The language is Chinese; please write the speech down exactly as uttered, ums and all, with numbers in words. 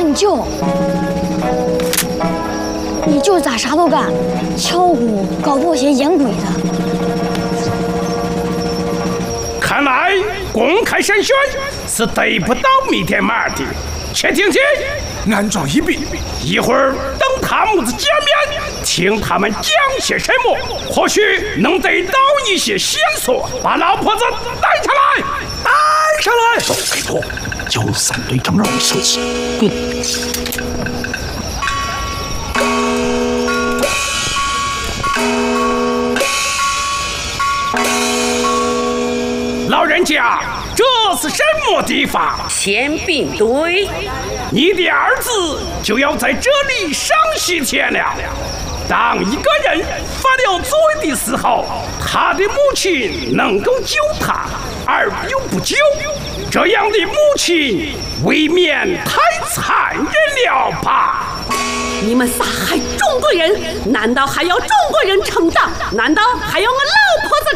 陈九，你就咋啥都干，巧姑搞破些烟鬼的。 看来公开审讯是得不到密电码的，且听清。 按照一笔， 一会儿等他母子见面，听他们讲些什么，或许能得到一些线索，把老婆子带下来，带下来。 走，给我，叫三队长让你生气。 老人家，这是什么地方？ 宪兵队。 你的儿子就要在这里上西天了。当一个人犯了罪的时候，他的母亲能够救他，而又不救，这样的母亲未免太残忍了吧？ 你们杀害中国人，难道还要中国人成长？难道还要我老婆子